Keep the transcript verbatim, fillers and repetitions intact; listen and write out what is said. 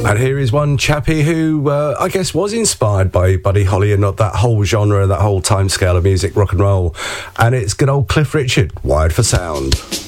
And here is one chappie who, uh, I guess, was inspired by Buddy Holly and not that whole genre, that whole timescale of music, rock and roll. And it's good old Cliff Richard, Wired for Sound.